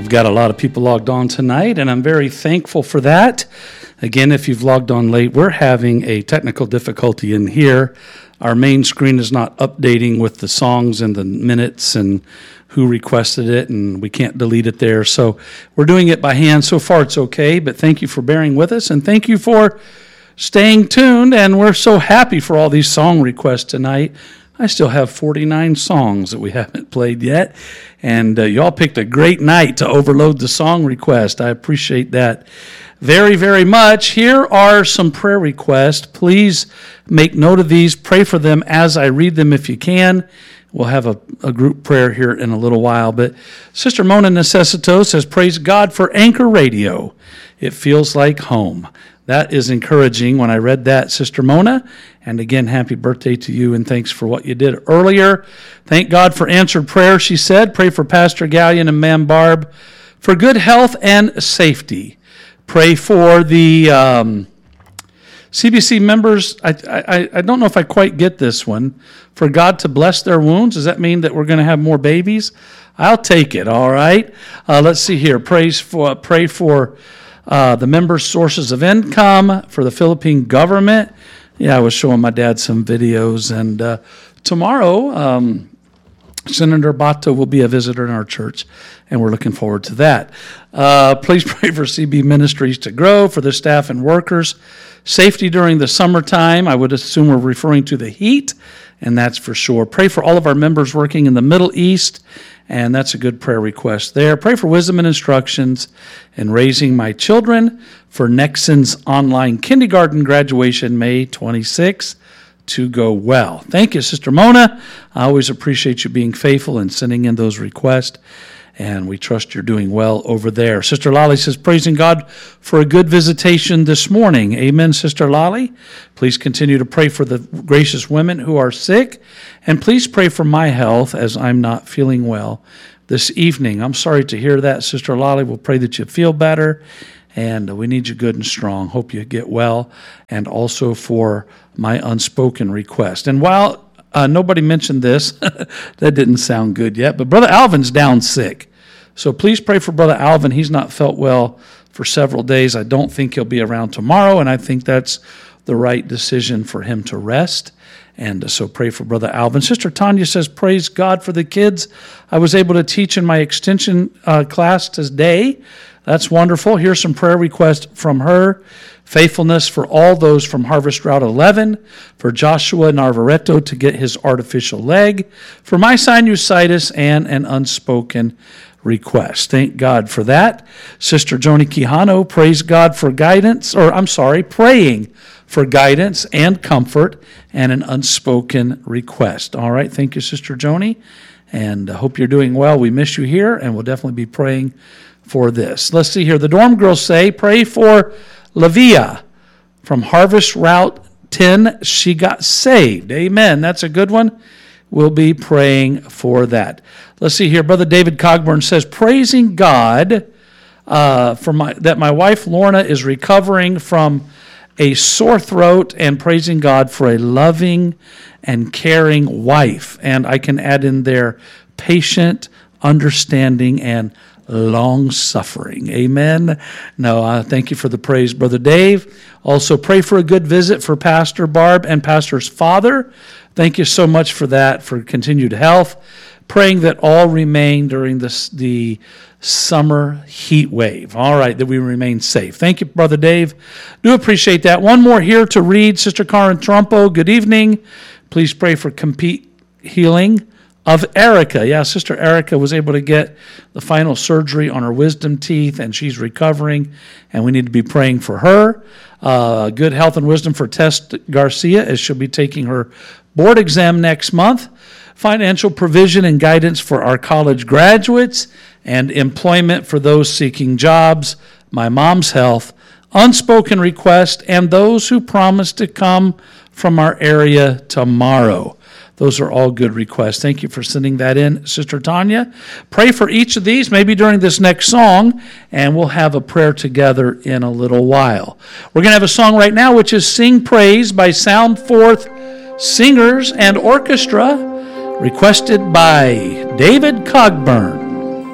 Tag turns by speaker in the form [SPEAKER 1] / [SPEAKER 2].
[SPEAKER 1] We've got a lot of people logged on tonight, and I'm very thankful for that. Again, if you've logged on late, we're having a technical difficulty in here. Our main screen is not updating with the songs and the minutes and who requested it, and we can't delete it there. So we're doing it by hand. So far, it's okay, but thank you for bearing with us, and thank you for staying tuned, and we're so happy for all these song requests tonight. I still have 49 songs that we haven't played yet, and y'all picked a great night to overload the song request. I appreciate that very, very much. Here are some prayer requests. Please make note of these. Pray for them as I read them if you can. We'll have a group prayer here in a little while. But Sister Mona Necessito says, praise God for Anchor Radio. It feels like home. That is encouraging when I read that, Sister Mona. And again, happy birthday to you, and thanks for what you did earlier. Thank God for answered prayer, she said. Pray for Pastor Gallion and Ma'am Barb for good health and safety. Pray for the CBC members. I don't know if I quite get this one. For God to bless their wounds. Does that mean that we're going to have more babies? I'll take it, all right? Let's see here. Pray for the members' sources of income, for the Philippine government. Yeah, I was showing my dad some videos, and tomorrow Senator Bato will be a visitor in our church, and we're looking forward to that. Please pray for CB Ministries to grow, for the staff and workers. Safety during the summertime, I would assume we're referring to the heat, and that's for sure. Pray for all of our members working in the Middle East, and that's a good prayer request there. Pray for wisdom and instructions in raising my children for Nexon's online kindergarten graduation May 26th to go well. Thank you, Sister Mona. I always appreciate you being faithful and sending in those requests, and we trust you're doing well over there. Sister Lolly says, praising God for a good visitation this morning. Amen, Sister Lolly. Please continue to pray for the gracious women who are sick, and please pray for my health as I'm not feeling well this evening. I'm sorry to hear that, Sister Lolly. We'll pray that you feel better, and we need you good and strong. Hope you get well, and also for my unspoken request. And while nobody mentioned this, that didn't sound good yet, but Brother Alvin's down sick. So please pray for Brother Alvin. He's not felt well for several days. I don't think he'll be around tomorrow, and I think that's the right decision for him to rest. And so pray for Brother Alvin. Sister Tanya says, praise God for the kids I was able to teach in my extension class today. That's wonderful. Here's some prayer requests from her. Faithfulness for all those from Harvest Route 11, for Joshua Narvareto to get his artificial leg, for my sinusitis, and an unspoken request. Thank God for that. Sister Joni Quijano, praise God for guidance, praying for guidance and comfort and an unspoken request. All right, thank you, Sister Joni, and I hope you're doing well. We miss you here, and we'll definitely be praying for this. Let's see here. The dorm girls say, pray for Lavia from Harvest Route 10. She got saved. Amen. That's a good one. We'll be praying for that. Let's see here. Brother David Cogburn says, praising God that my wife Lorna is recovering from a sore throat, and praising God for a loving and caring wife. And I can add in there patient, understanding, and long-suffering. Amen. No, thank you for the praise, Brother Dave. Also, pray for a good visit for Pastor Barb and Pastor's father. Thank you so much for that, for continued health. Praying that all remain during the summer heat wave. All right, that we remain safe. Thank you, Brother Dave. Do appreciate that. One more here to read. Sister Karen Trumpo, good evening. Please pray for complete healing of Erica. Yeah, Sister Erica was able to get the final surgery on her wisdom teeth, and she's recovering, and we need to be praying for her. Good health and wisdom for Tess Garcia, as she'll be taking her board exam next month. Financial provision and guidance for our college graduates, and employment for those seeking jobs. My mom's health, unspoken request, and those who promise to come from our area tomorrow. Those are all good requests. Thank you for sending that in, Sister Tanya. Pray for each of these, maybe during this next song, and we'll have a prayer together in a little while. We're going to have a song right now, which is Sing Praise by Sound Forth Singers and Orchestra, requested by David Cogburn.